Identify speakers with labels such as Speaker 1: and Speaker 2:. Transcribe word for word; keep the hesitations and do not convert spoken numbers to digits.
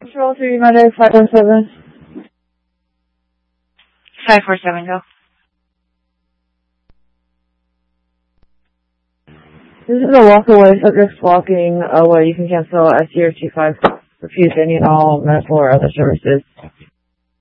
Speaker 1: Control three Monday five one seven.
Speaker 2: Five four seven, go.
Speaker 1: This is a walk away. Subjects walking away. You can cancel S C R T five. Refuse any and all medical or other services.